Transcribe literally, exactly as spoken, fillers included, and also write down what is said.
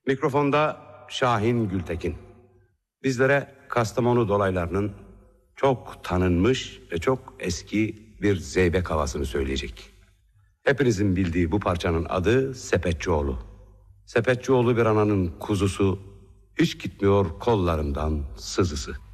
Mikrofonda Şahin Gültekin. Bizlere Kastamonu dolaylarının çok tanınmış ve çok eski bir zeybek havasını söyleyecek. Hepinizin bildiği bu parçanın adı Sepetçioğlu. Sepetçioğlu bir ananın kuzusu, hiç gitmiyor kollarından sızısı.